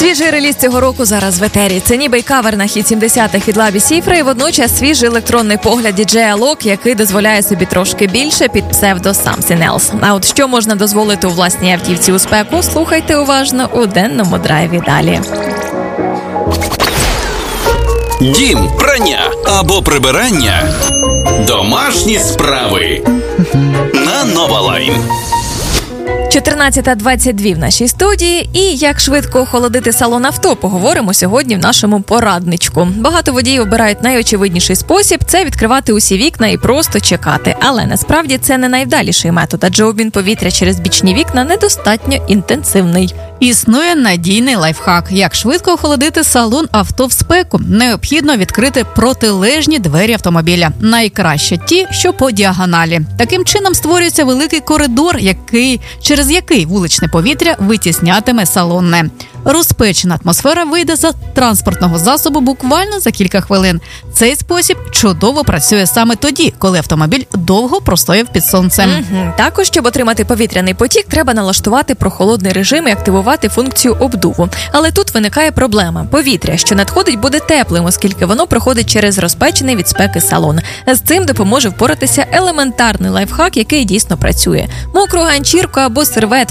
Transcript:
Свіжий реліз цього року зараз в етері. Це ніби й кавер на хіт 70-х від Лабі Сіфра і водночас свіжий електронний погляд діджея Лок, який дозволяє собі трошки більше під псевдо Something Else. А от що можна дозволити у власній автівці у спеку, слухайте уважно у денному драйві далі. Дім, прання або прибирання. Домашні справи. На Нова Лайн. 14:22 в нашій студії. І як швидко охолодити салон авто, поговоримо сьогодні в нашому порадничку. Багато водіїв обирають найочевидніший спосіб – це відкривати усі вікна і просто чекати. Але насправді це не найвдаліший метод, адже обмін повітря через бічні вікна недостатньо інтенсивний. Існує надійний лайфхак. Як швидко охолодити салон авто в спеку? Необхідно відкрити протилежні двері автомобіля. Найкраще ті, що по діагоналі. Таким чином створюється великий коридор, через який вуличне повітря витіснятиме салонне. Розпечена атмосфера вийде з транспортного засобу буквально за кілька хвилин. Цей спосіб чудово працює саме тоді, коли автомобіль довго простояв під сонцем. Також, щоб отримати повітряний потік, треба налаштувати прохолодний режим і активувати функцію обдуву. Але тут виникає проблема. Повітря, що надходить, буде теплим, оскільки воно проходить через розпечений від спеки салон. З цим допоможе впоратися елементарний лайфхак, який дійсно працює. Мокру ганчірку або серветку